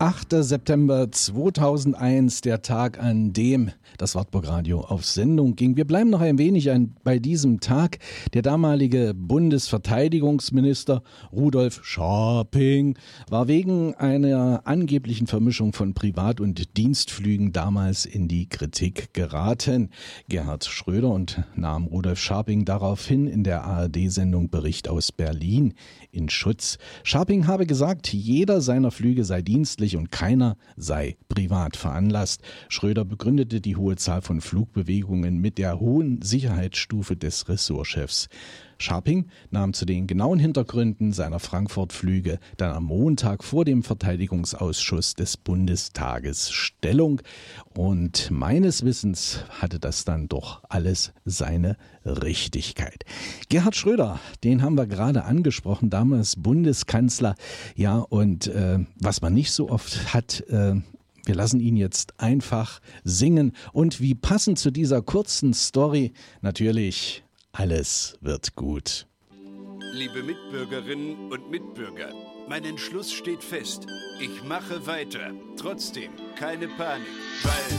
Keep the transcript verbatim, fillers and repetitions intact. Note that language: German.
achter September zweitausendeins, der Tag, an dem das Wartburg Radio auf Sendung ging. Wir bleiben noch ein wenig an, bei diesem Tag. Der damalige Bundesverteidigungsminister Rudolf Scharping war wegen einer angeblichen Vermischung von Privat- und Dienstflügen damals in die Kritik geraten. Gerhard Schröder und nahm Rudolf Scharping daraufhin in der A R D-Sendung Bericht aus Berlin in Schutz. Scharping habe gesagt, jeder seiner Flüge sei dienstlich und keiner sei privat veranlasst. Schröder begründete die hohe Zahl von Flugbewegungen mit der hohen Sicherheitsstufe des Ressortchefs. Scharping nahm zu den genauen Hintergründen seiner Frankfurt-Flüge dann am Montag vor dem Verteidigungsausschuss des Bundestages Stellung. Und meines Wissens hatte das dann doch alles seine Richtigkeit. Gerhard Schröder, den haben wir gerade angesprochen, damals Bundeskanzler. Ja, und äh, was man nicht so oft hat, äh, wir lassen ihn jetzt einfach singen. Und wie passend zu dieser kurzen Story, natürlich: Alles wird gut. Liebe Mitbürgerinnen und Mitbürger, mein Entschluss steht fest. Ich mache weiter. Trotzdem keine Panik, weil...